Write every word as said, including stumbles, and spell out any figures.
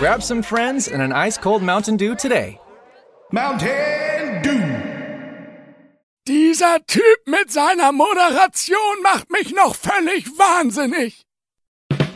Grab some friends and an ice-cold Mountain Dew today. Mountain Dew. Dieser Typ mit seiner Moderation macht mich noch völlig wahnsinnig.